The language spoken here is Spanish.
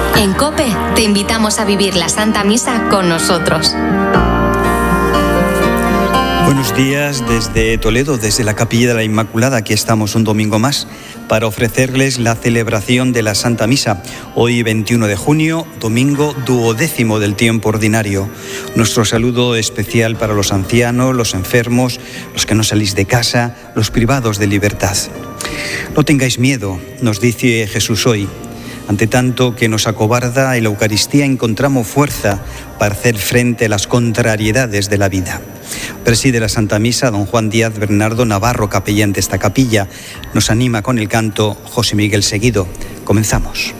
En COPE te invitamos a vivir la Santa Misa con nosotros. Buenos días desde Toledo, desde la Capilla de la Inmaculada. Aquí estamos un domingo más para ofrecerles la celebración de la Santa Misa. Hoy 21 de junio, domingo 12º del tiempo ordinario. Nuestro saludo especial para los ancianos, los enfermos, los que no salís de casa, los privados de libertad. No tengáis miedo, nos dice Jesús hoy. Ante tanto que nos acobarda, en la Eucaristía encontramos fuerza para hacer frente a las contrariedades de la vida. Preside la Santa Misa don Juan Díaz Bernardo Navarro, capellán de esta capilla. Nos anima con el canto José Miguel Seguido. Comenzamos.